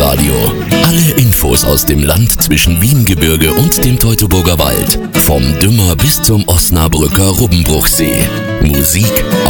Live-Radio. Alle Infos aus dem Land zwischen Wiengebirge und dem Teutoburger Wald. Vom Dümmer bis zum Osnabrücker Rubbenbruchsee. Musik